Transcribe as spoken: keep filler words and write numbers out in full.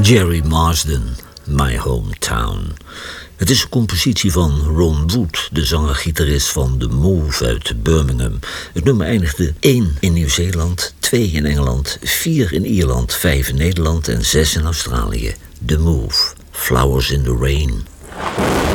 Jerry Marsden, My Hometown. Het is een compositie van Ron Wood, de zanger-gitarist van The Move uit Birmingham. Het nummer eindigde één in Nieuw-Zeeland, twee in Engeland, vier in Ierland, vijf in Nederland en zes in Australië. The Move, Flowers in the Rain.